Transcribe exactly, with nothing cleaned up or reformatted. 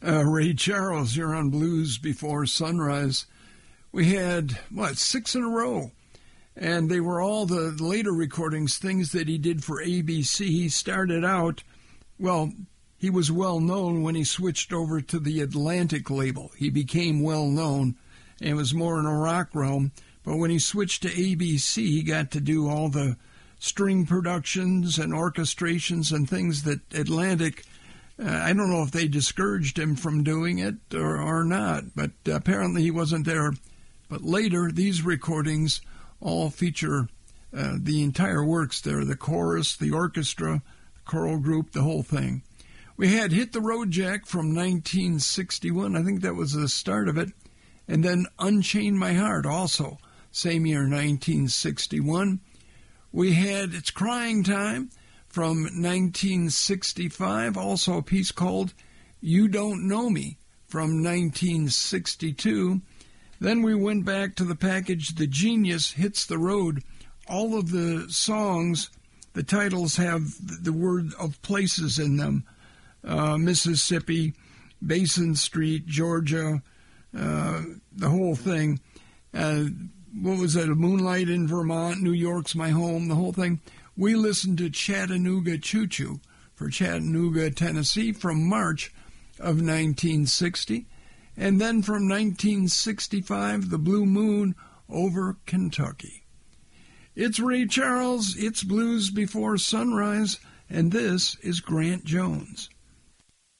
Uh, Ray Charles here on Blues Before Sunrise. We had, what, six in a row. And they were all the later recordings, things that he did for A B C. He started out, well, he was well known when he switched over to the Atlantic label. He became well known and was more in a rock realm. But when he switched to A B C, he got to do all the string productions and orchestrations and things that Atlantic, uh, I don't know if they discouraged him from doing it or, or not, but apparently he wasn't there. But later, these recordings all feature uh, the entire works there, the chorus, the orchestra, the choral group, the whole thing. We had Hit the Road Jack from nineteen sixty-one. I think that was the start of it. And then Unchain My Heart also, same year, nineteen sixty-one. We had It's Crying Time from nineteen sixty-five, also a piece called You Don't Know Me from nineteen sixty-two. Then we went back to the package The Genius Hits the Road. All of the songs, the titles have the word of places in them. Uh, Mississippi, Basin Street, Georgia, uh, the whole thing. Uh, what was it? Moonlight in Vermont, New York's My Home, the whole thing. We listened to Chattanooga Choo Choo for Chattanooga, Tennessee from March of nineteen sixty. And then from nineteen sixty-five, The Blue Moon over Kentucky. It's Ray Charles, it's Blues Before Sunrise, and this is Grant Jones.